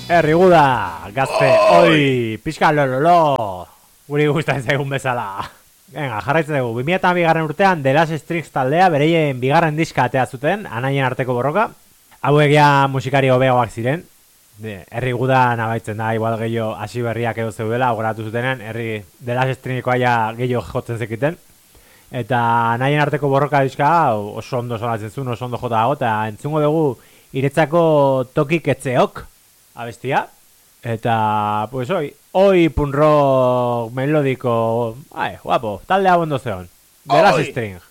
Herri guda, gazte, oi, pixka lololo, guri gustatzen zaigun bezala. Venga, jarraitzen dugu, 2002 urtean The Last Strings taldea bereien bigarren diska atea zuten, anaien arteko borroka. Hauek ja musikari hobeagoak ziren, herri guda nabaitzen da, igual gehiago hasi berriak edo zeudela, auguratu zutenean, herri The Last Stringeko aia gehiago jotzen zekiten. Eta anaien arteko borroka diska oso ondo sonatzen zuen, oso ondo jota dago, eta entzungo dugu iretzako tokik etzeok, abestia. Eta, pues hoy punk rock melódico, guapo, taldea bondo zeon. The Last String.